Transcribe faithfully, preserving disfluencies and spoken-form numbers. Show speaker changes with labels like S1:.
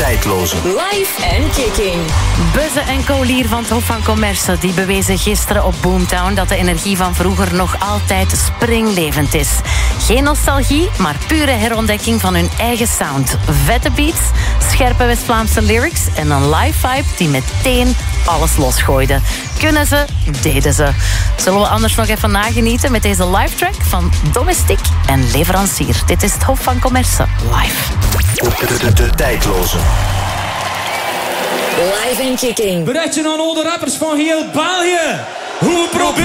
S1: tijdloze.
S2: Live en kicking.
S3: Buzze en Colier van het Hof van Commerce die bewezen gisteren op Boomtown dat de energie van vroeger nog altijd springlevend is. Geen nostalgie, maar pure herontdekking van hun eigen sound. Vette beats, scherpe West-Vlaamse lyrics en een live vibe die meteen alles losgooide. Kunnen ze, deden ze. Zullen we anders nog even nagenieten met deze live track van Domestic en Leverancier. Dit is het Hof van Commerce live.
S1: De, de, de tijdloze.
S2: Live en kicking.
S4: Berichtje aan al de rappers van heel België. Hoe we proberen.